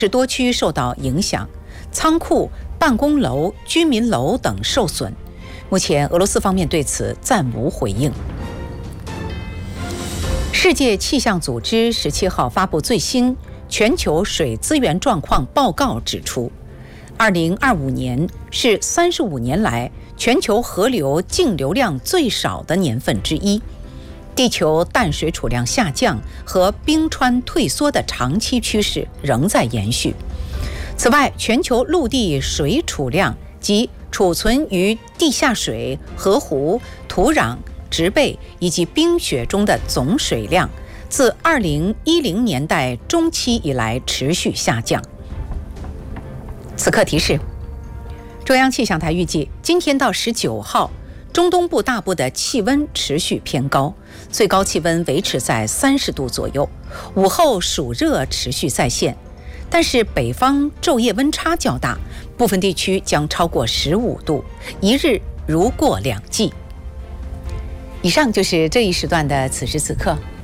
是多区受到影响，仓库、办公楼、居民楼等受损。目前，俄罗斯方面对此暂无回应。世界气象组织17号发布最新全球水资源状况报告，指出，2025年是35年来全球河流净流量最少的年份之一。地球淡水储量下降和冰川退缩的长期趋势仍在延续。此外，全球陆地水储量及储存于地下水、河湖、土壤、植被以及冰雪中的总水量，自2010年代中期以来持续下降。此刻提示：中央气象台预计，今天到19号，中东部大部的气温持续偏高，最高气温维持在30度左右，午后暑热持续再现，但是北方昼夜温差较大，部分地区将超过15度，一日如过2季。以上就是这一时段的此时此刻。